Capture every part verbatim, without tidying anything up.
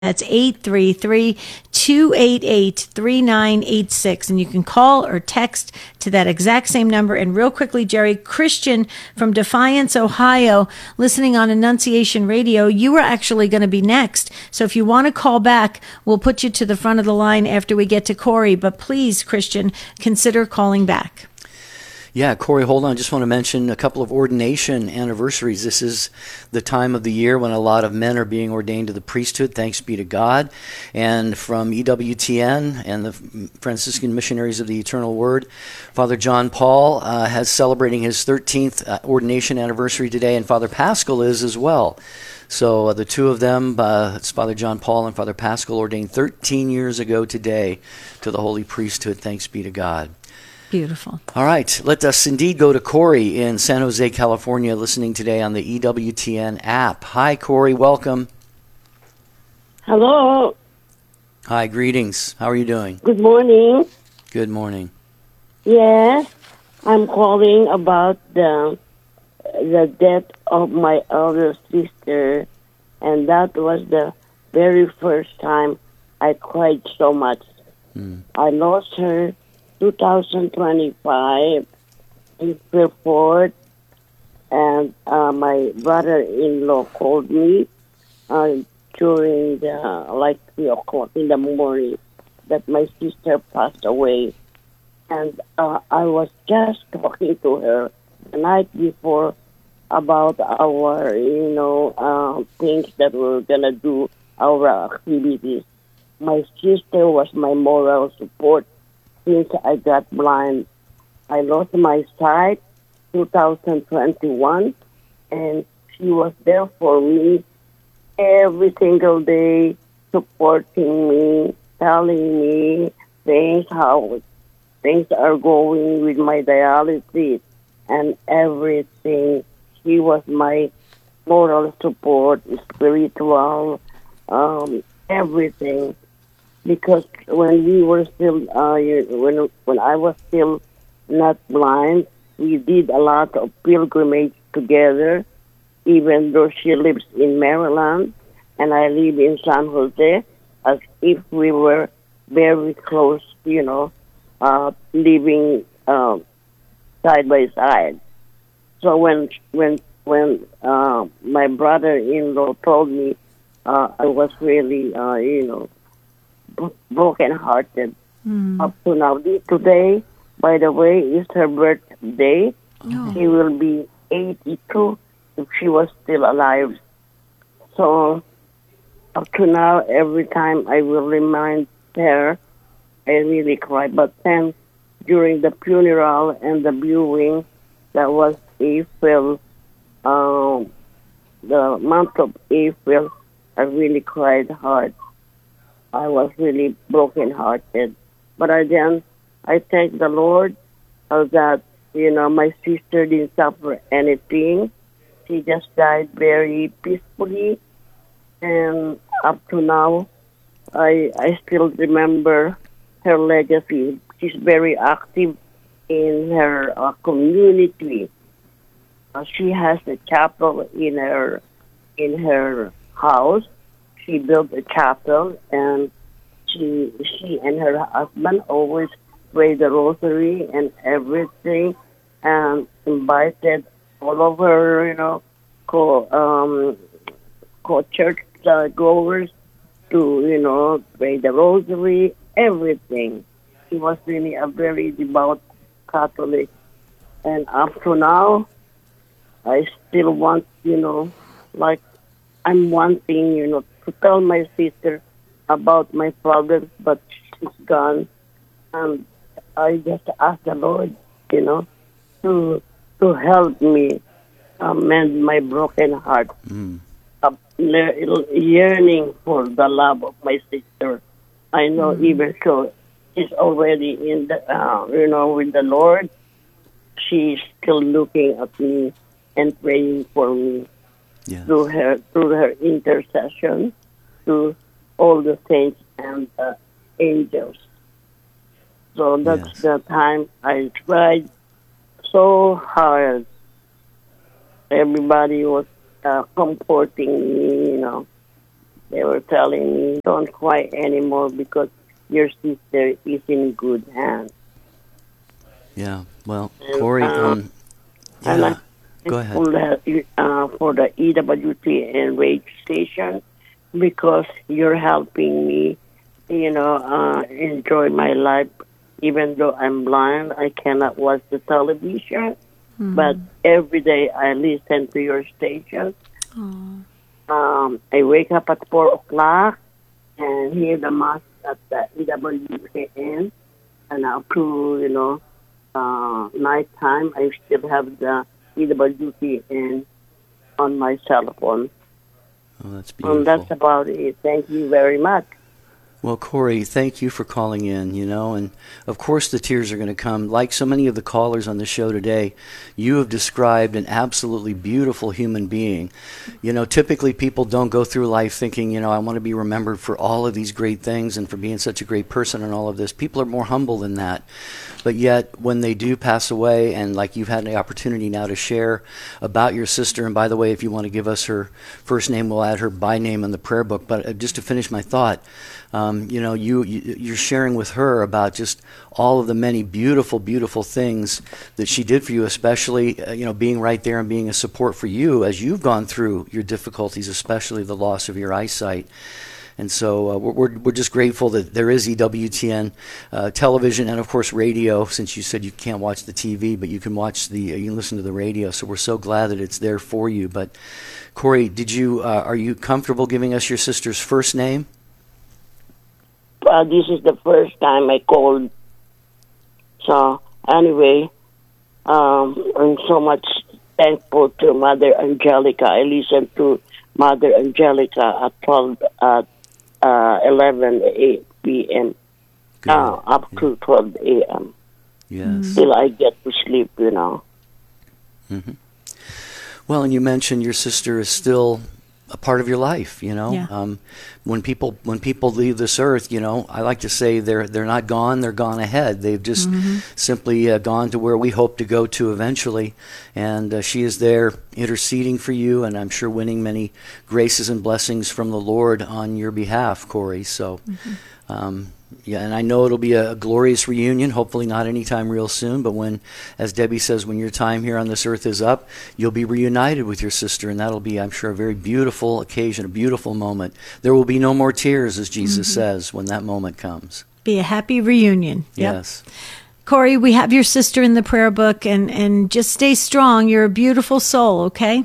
That's eight three three, two eight eight, three nine eight six. And you can call or text to that exact same number. And real quickly, Jerry, Christian from Defiance, Ohio, listening on Annunciation Radio, you are actually going to be next. So if you want to call back, we'll put you to the front of the line after we get to Corey. But please, Christian, consider calling back. Yeah, Corey, hold on. Just want to mention a couple of ordination anniversaries. This is the time of the year when a lot of men are being ordained to the priesthood, thanks be to God. And from E W T N and the Franciscan Missionaries of the Eternal Word, Father John Paul uh, has celebrating his thirteenth uh, ordination anniversary today, and Father Pascal is as well. So uh, the two of them, uh, it's Father John Paul and Father Pascal, ordained thirteen years ago today to the Holy Priesthood, thanks be to God. Beautiful. All right, let us indeed go to Corey in San Jose, California, listening today on the E W T N app. Hi, Corey, welcome. Hello. Hi, greetings. How are you doing? Good morning. Good morning. Yes, I'm calling about the the death of my elder sister, and that was the very first time I cried so much. Hmm. I lost her two thousand twenty-five, April fourth, and uh, my brother-in-law called me uh, during the, like three o'clock in the morning that my sister passed away. And uh, I was just talking to her the night before about our, you know, uh, things that we're going to do, our activities. My sister was my moral support. Since I got blind, I lost my sight two thousand twenty-one, and she was there for me every single day, supporting me, telling me things, how things are going with my dialysis and everything. She was my moral support, spiritual, um, everything. Because when we were still, uh, when when I was still not blind, we did a lot of pilgrimage together, even though she lives in Maryland and I live in San Jose, as if we were very close, you know, uh, living uh, side by side. So when when when uh, my brother-in-law told me, uh, I was really, uh, you know, broken-hearted mm. up to now. Today, by the way, is her birthday. Oh. She will be eighty-two if she was still alive. So up to now, every time I will remind her, I really cry. But then, during the funeral and the viewing, that was April, um, the month of April, I really cried hard. I was really broken-hearted. But again, I thank the Lord uh, that, you know, my sister didn't suffer anything. She just died very peacefully. And up to now, I I still remember her legacy. She's very active in her uh, community. Uh, she has a chapel in her in her house. She built a chapel, and she she and her husband always pray the rosary and everything, and invited all of her, you know, co um co church uh, goers to, you know, pray the rosary, everything. She was really a very devout Catholic, and up to now, I still want, you know, like I'm wanting, you know, to tell my sister about my problems, but she's gone. And I just ask the Lord, you know, to to help me mend my broken heart. Mm. Uh, yearning for the love of my sister. I know mm. even so, she's already in the, uh, you know, with the Lord. She's still looking at me and praying for me. Yes. Through her, through her intercession, to all the saints and the angels. So that's yes. the time I tried so hard. Everybody was uh, comforting me, you know. they were telling me, don't cry anymore because your sister is in good hands. Yeah, well, And, Corey, uh, um, and yeah, I, go ahead. For the, uh, for the E W T N radio station, because you're helping me, you know, uh, enjoy my life. Even though I'm blind, I cannot watch the television. Mm-hmm. But every day I listen to your station. Um, I wake up at four o'clock and hear the mass at the E W T N. And up to, you know, uh, nighttime, I still have the E W T N on my cell phone. Oh, that's beautiful. And that's about it. Thank you very much. Well, Corey, thank you for calling in, you know, and of course the tears are going to come. Like so many of the callers on the show today, you have described an absolutely beautiful human being. You know, typically people don't go through life thinking, you know, I want to be remembered for all of these great things and for being such a great person and all of this. People are more humble than that. But yet, when they do pass away, and like you've had the opportunity now to share about your sister, and by the way, if you want to give us her first name, we'll add her by name in the prayer book. But just to finish my thought, um, you know, you, you, you're sharing with her about just all of the many beautiful, beautiful things that she did for you, especially, uh, you know, being right there and being a support for you as you've gone through your difficulties, especially the loss of your eyesight. And so uh, we're we're just grateful that there is E W T N uh, television and of course radio. Since you said you can't watch the T V, but you can watch the uh, you can listen to the radio. So we're so glad that it's there for you. But Corey, did you uh, are you comfortable giving us your sister's first name? Uh, this is the first time I called. So anyway, um, I'm so much thankful to Mother Angelica. I listened to Mother Angelica at twelve at uh, eleven p.m. Uh, up yeah. to twelve a.m. Yes. Till I get to sleep, you know. Mm-hmm. Well, and you mentioned your sister is still a part of your life, you know. Yeah. Um, when people when people leave this earth, you know, I like to say they're they're not gone, they're gone ahead. They've just mm-hmm. simply uh, gone to where we hope to go to eventually. And uh, she is there interceding for you, and I'm sure winning many graces and blessings from the Lord on your behalf, Corey. So, mm-hmm. um, yeah, and I know it'll be a, a glorious reunion, hopefully not anytime real soon, but when, as Debbie says, when your time here on this earth is up, you'll be reunited with your sister, and that'll be, I'm sure, a very beautiful occasion, a beautiful moment. There will be no more tears, as Jesus mm-hmm. says, when that moment comes. Be a happy reunion. Yep. Yes. Corey, we have your sister in the prayer book, and, and just stay strong. You're a beautiful soul, okay?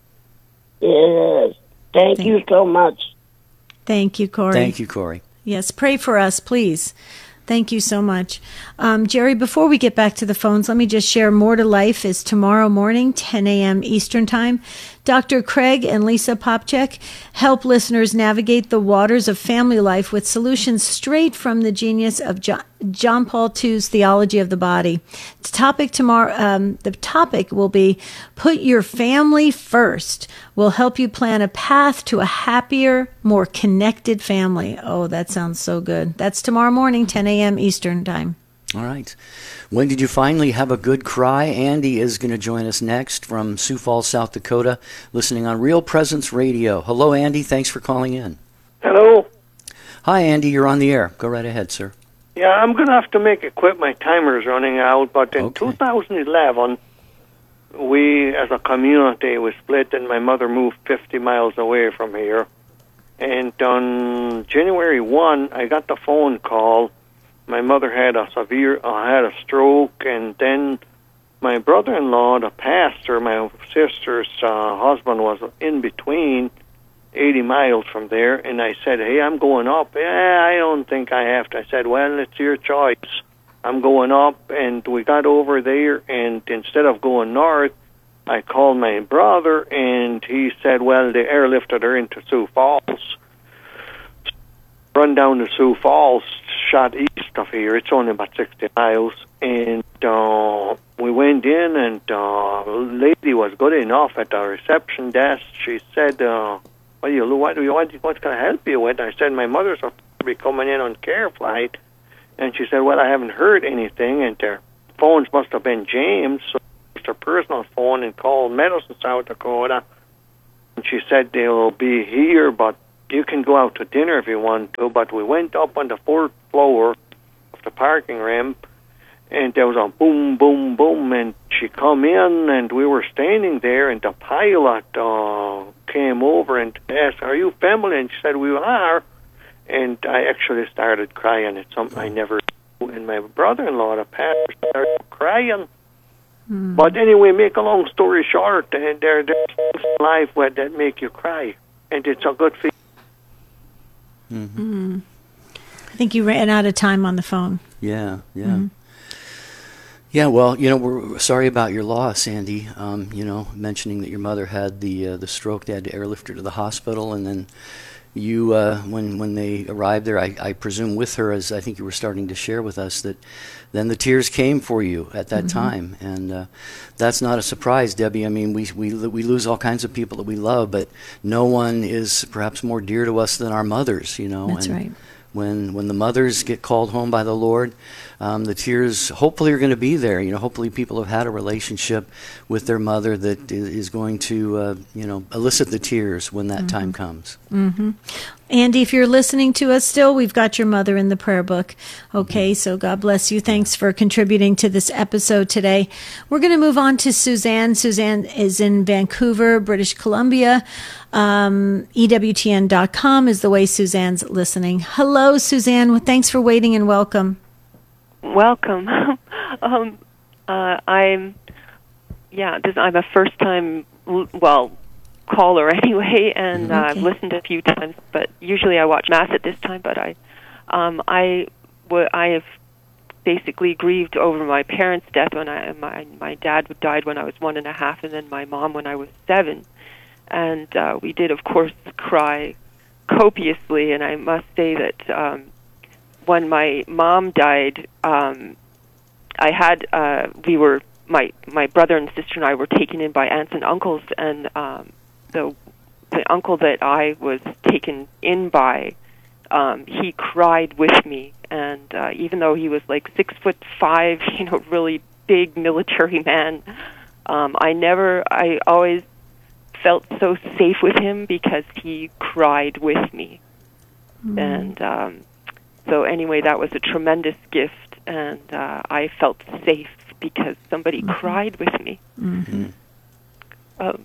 Yes. Thank, Thank you so much. Thank you, Corey. Thank you, Corey. Yes, pray for us, please. Thank you so much. Um, Jerry, before we get back to the phones, let me just share More to Life is tomorrow morning, ten a.m. Eastern Time. Doctor Craig and Lisa Popchek help listeners navigate the waters of family life with solutions straight from the genius of John, John Paul the Second's theology of the body. The topic tomorrow, um, the topic will be Put Your Family First. Will help you plan a path to a happier, more connected family. Oh, that sounds so good. That's tomorrow morning, ten a.m. Eastern Time. All right. When did you finally have a good cry? Andy is going to join us next from Sioux Falls, South Dakota, listening on Real Presence Radio. Hello, Andy. Thanks for calling in. Hello. Hi, Andy. You're on the air. Go right ahead, sir. Yeah, I'm going to have to make it quick. My timer's running out. But in okay. two thousand eleven, we, as a community, we split, and my mother moved fifty miles away from here. And on January first, I got the phone call. My mother had a severe, uh, had a stroke, and then my brother-in-law, the pastor, my sister's uh, husband, was in between, eighty miles from there, and I said, hey, I'm going up. Yeah, I don't think I have to. I said, well, it's your choice. I'm going up, and we got over there, and instead of going north, I called my brother, and he said, well, they airlifted her into Sioux Falls. Run down to Sioux Falls, shot east of here. It's only about sixty miles. And uh, we went in, and uh, the lady was good enough at the reception desk. She said, uh, what do you, what do you want? What can I help you with? I said, my mother's supposed to be coming in on care flight. And she said, well, I haven't heard anything. And their phones must have been jammed. So it's her personal phone and called Medicine, South Dakota. And she said, they'll be here, but you can go out to dinner if you want to, but we went up on the fourth floor of the parking ramp, and there was a boom, boom, boom, and she come in, and we were standing there, and the pilot uh, came over and asked, "Are you family?" And she said, "We are." And I actually started crying. It's something I never do. And my brother-in-law, the pastor, started crying. Mm. But anyway, make a long story short, and there, there's things in life where that make you cry, and it's a good feeling. Mm-hmm. Mm. I think you ran out of time on the phone. Yeah, yeah. Mm. Yeah, well, you know, we're sorry about your loss, Andy. Um, you know, mentioning that your mother had the uh, the stroke, they had to airlift her to the hospital, and then you, uh, when when they arrived there, I, I presume with her, as I think you were starting to share with us, that then the tears came for you at that mm-hmm. time, and uh, that's not a surprise, Debbie. I mean, we we we lose all kinds of people that we love, but no one is perhaps more dear to us than our mothers. You know, that's and right. When when the mothers get called home by the Lord, um, the tears hopefully are going to be there. You know, hopefully people have had a relationship with their mother that is going to, uh, you know, elicit the tears when that mm-hmm. time comes. Mm-hmm. Andy, if you're listening to us still, we've got your mother in the prayer book. Okay, mm-hmm. so God bless you. Thanks for contributing to this episode today. We're going to move on to Suzanne. Suzanne is in Vancouver, British Columbia. Um, E W T N dot com is the way Suzanne's listening. Hello, Suzanne. Well, thanks for waiting and welcome. Welcome. um, uh, I'm, yeah, this, I'm a first-time, well, caller anyway, and uh, okay. I've listened a few times, but usually I watch Mass at this time, but I, um, I, w- I have basically grieved over my parents' death when I, my, my dad died when I was one and a half, and then my mom when I was seven. And uh, we did, of course, cry copiously, and I must say that um, when my mom died, um, I had, uh, we were, my, my brother and sister and I were taken in by aunts and uncles, and um, the, the uncle that I was taken in by, um, he cried with me, and uh, even though he was like six foot five, you know, really big military man, um, I never, I always felt so safe with him because he cried with me. Mm. And um, so anyway, that was a tremendous gift, and uh, I felt safe because somebody mm-hmm. cried with me. Mm-hmm. Um,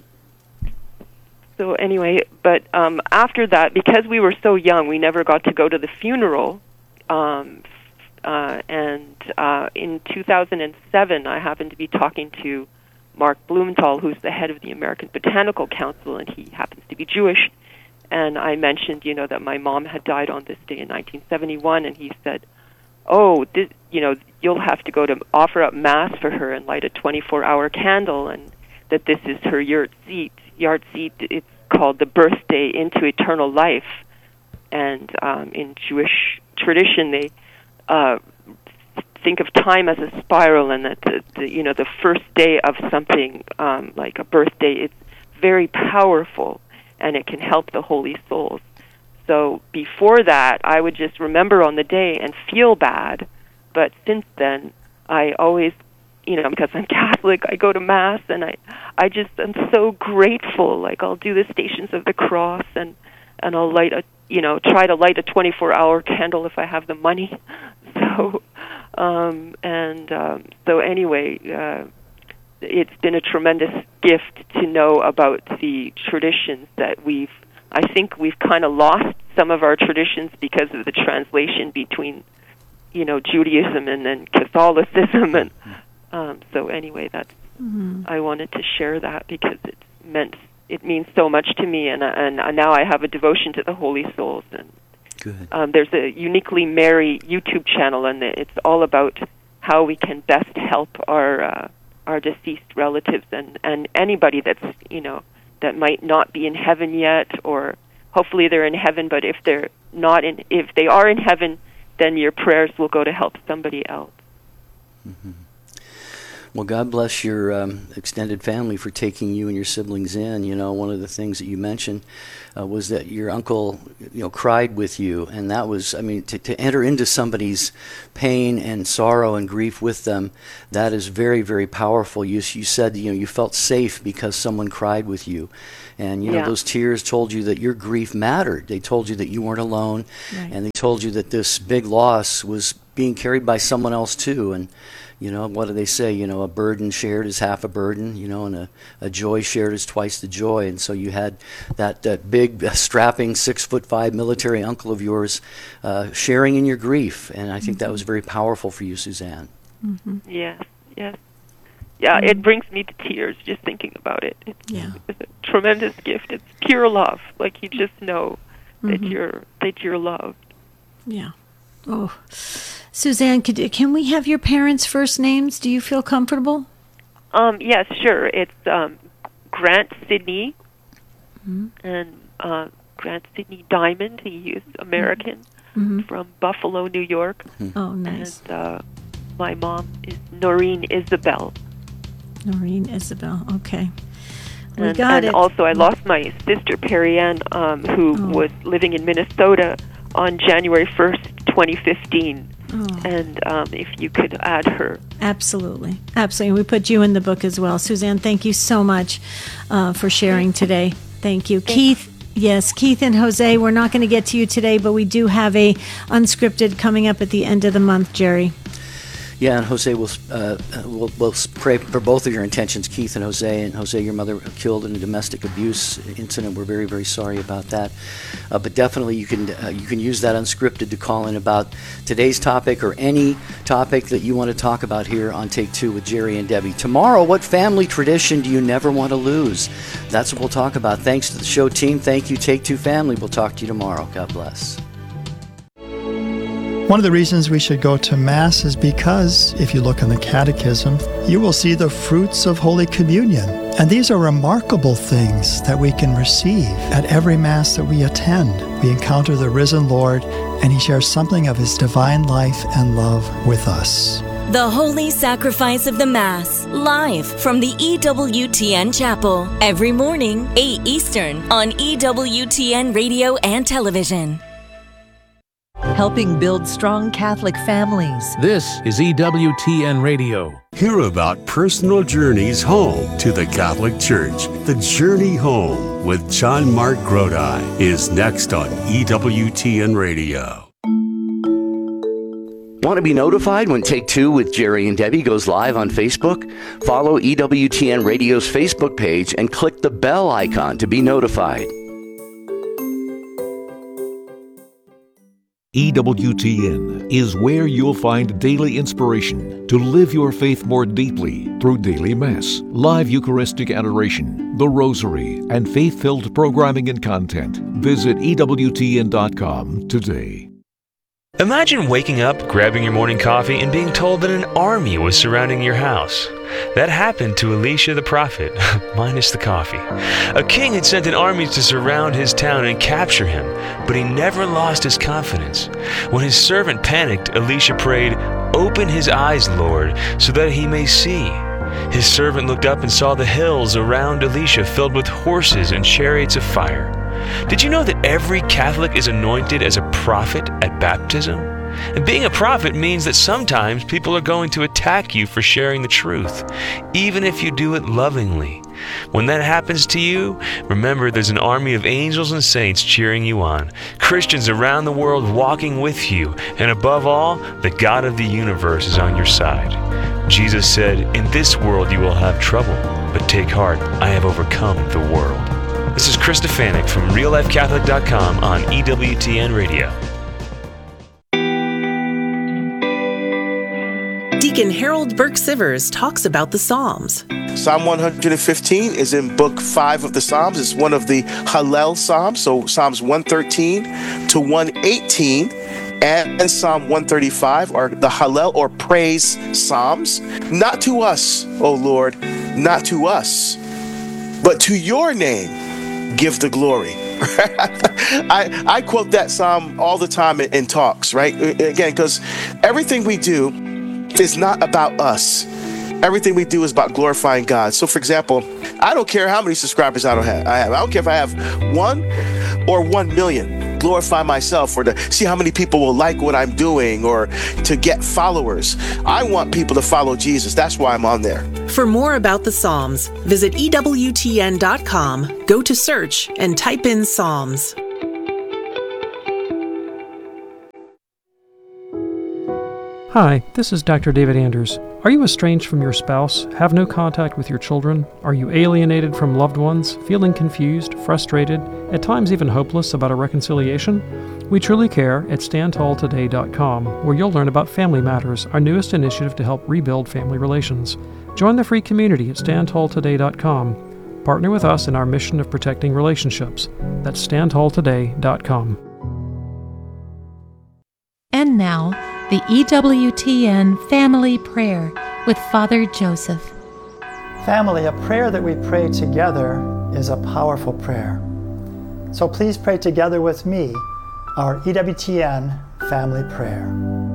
so anyway, but um, after that, because we were so young, we never got to go to the funeral. Um, uh, and uh, in two thousand seven, I happened to be talking to Mark Blumenthal, who's the head of the American Botanical Council, and he happens to be Jewish. And I mentioned, you know, that my mom had died on this day in nineteen seventy-one, and he said, "Oh, this, you know, you'll have to go to offer up Mass for her and light a twenty-four hour candle, and that this is her yard seat. Yard seat. It's called the birthday into eternal life, and um, in Jewish tradition, they uh, think of time as a spiral, and that the, the you know the first day of something um, like a birthday, it's very powerful, and it can help the holy souls. So before that, I would just remember on the day and feel bad, but since then, I always, you know, because I'm Catholic, I go to Mass, and I, I just am so grateful. Like, I'll do the Stations of the Cross, and and I'll light a, you know, try to light a twenty-four hour candle if I have the money. So. Um, and um, so anyway, uh, it's been a tremendous gift to know about the traditions that we've, I think we've kind of lost some of our traditions because of the translation between, you know, Judaism and then Catholicism. And um, so anyway, that's, mm-hmm. I wanted to share that because it meant, it means so much to me. And, and, and now I have a devotion to the Holy Souls, and Good. Um, there's a Uniquely Mary YouTube channel, and it's all about how we can best help our uh, our deceased relatives and, and anybody that's, you know, that might not be in heaven yet, or hopefully they're in heaven, but if they're not in, if they are in heaven, then your prayers will go to help somebody else. Mm-hmm. Well, God bless your um, extended family for taking you and your siblings in. You know, one of the things that you mentioned uh, was that your uncle, you know, cried with you, and that was, I mean, to, to enter into somebody's pain and sorrow and grief with them, that is very, very powerful. You you said, you know, you felt safe because someone cried with you, and you know, yeah. those tears told you that your grief mattered. They told you that you weren't alone, Right. and they told you that this big loss was being carried by someone else too, and. You know, what do they say? You know, a burden shared is half a burden, you know, and a, a joy shared is twice the joy. And so you had that, that big, uh, strapping, six foot five military uncle of yours uh, sharing in your grief. And I think Mm-hmm. that was very powerful for you, Suzanne. Mm-hmm. Yes, yes. Yeah, Mm-hmm. it brings me to tears just thinking about it. It's, Yeah. it's a tremendous gift. It's pure love. Like you just know that Mhm. you're that you're loved. Yeah. Oh, Suzanne, could, can we have your parents' first names? Do you feel comfortable? Um, yes, sure. It's um, Grant Sidney Mm-hmm. and uh, Grant Sidney Diamond. He is American Mm-hmm. from Buffalo, New York. Oh, nice. And uh, my mom is Noreen Isabel. Noreen Isabel. Okay. We and, got and it. also, I lost my sister Perry Ann, um, who Oh. was living in Minnesota on January first, twenty fifteen. Oh. And um, if you could add her. Absolutely. Absolutely. We put you in the book as well. Suzanne, thank you so much uh, for sharing today. Thank you. Keith, yes, Keith and Jose, we're not going to get to you today, but we do have a unscripted coming up at the end of the month, Jerry. Yeah, and Jose will uh, will will pray for both of your intentions, Keith and Jose. And Jose, your mother killed in a domestic abuse incident. We're very, very sorry about that. Uh, but definitely, you can uh, you can use that unscripted to call in about today's topic or any topic that you want to talk about here on Take Two with Jerry and Debbie. Tomorrow, what family tradition do you never want to lose? That's what we'll talk about. Thanks to the show team. Thank you, Take Two family. We'll talk to you tomorrow. God bless. One of the reasons we should go to Mass is because, if you look in the Catechism, you will see the fruits of Holy Communion. And these are remarkable things that we can receive at every Mass that we attend. We encounter the risen Lord, and He shares something of His divine life and love with us. The Holy Sacrifice of the Mass, live from the E W T N Chapel, every morning, eight Eastern, on E W T N Radio and Television. Helping build strong Catholic families. This is E W T N Radio. Hear about personal journeys home to the Catholic Church. The Journey Home with John Mark Grodi is next on E W T N Radio. Want to be notified when Take Two with Jerry and Debbie goes live on Facebook? Follow E W T N Radio's Facebook page and click the bell icon to be notified. E W T N is where you'll find daily inspiration to live your faith more deeply through daily Mass, live Eucharistic adoration, the Rosary, and faith-filled programming and content. Visit E W T N dot com today. Imagine waking up, grabbing your morning coffee, and being told that an army was surrounding your house. That happened to Elisha the prophet, minus the coffee. A king had sent an army to surround his town and capture him, but he never lost his confidence. When his servant panicked, Elisha prayed, "Open his eyes, Lord, so that he may see." His servant looked up and saw the hills around Elisha filled with horses and chariots of fire. Did you know that every Catholic is anointed as a prophet at baptism? And being a prophet means that sometimes people are going to attack you for sharing the truth, even if you do it lovingly. When that happens to you, remember there's an army of angels and saints cheering you on, Christians around the world walking with you, and above all, the God of the universe is on your side. Jesus said, "In this world you will have trouble, but take heart, I have overcome the world." This is Chris Stefanik from real life catholic dot com on E W T N Radio. Deacon Harold Burke Sivers talks about the Psalms. Psalm one hundred fifteen is in book five of the Psalms. It's one of the Hallel Psalms, so Psalms one thirteen to one eighteen and Psalm one thirty-five are the Hallel or praise Psalms. Not to us, O Lord, not to us, but to your name give the glory. I, I quote that psalm all the time in, in talks, right? Again, because everything we do is not about us. Everything we do is about glorifying God. So, for example, I don't care how many subscribers I don't have. I have. I don't care if I have one or one million. Glorify myself, or to see how many people will like what I'm doing, or to get followers. I want people to follow Jesus. That's why I'm on there. For more about the Psalms, visit E W T N dot com, go to search, and type in Psalms. Hi, this is Doctor David Anders. Are you estranged from your spouse, have no contact with your children? Are you alienated from loved ones, feeling confused, frustrated, at times even hopeless about a reconciliation? We truly care at stand tall today dot com, where you'll learn about Family Matters, our newest initiative to help rebuild family relations. Join the free community at stand tall today dot com. Partner with us in our mission of protecting relationships. That's stand tall today dot com. And now, the E W T N Family Prayer with Father Joseph. Family, a prayer that we pray together is a powerful prayer. So please pray together with me our E W T N Family Prayer.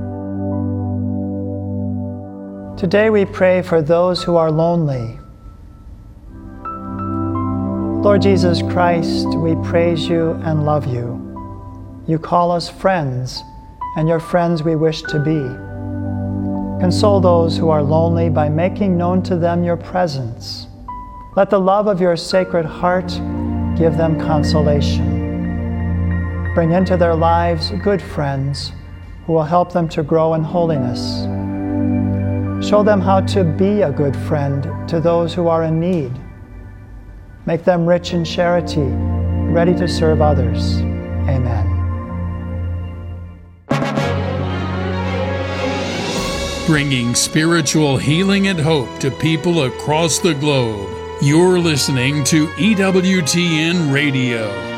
Today we pray for those who are lonely. Lord Jesus Christ, we praise you and love you. You call us friends, and your friends we wish to be. Console those who are lonely by making known to them your presence. Let the love of your Sacred Heart give them consolation. Bring into their lives good friends who will help them to grow in holiness. Show them how to be a good friend to those who are in need. Make them rich in charity, ready to serve others. Amen. Bringing spiritual healing and hope to people across the globe. You're listening to E W T N Radio.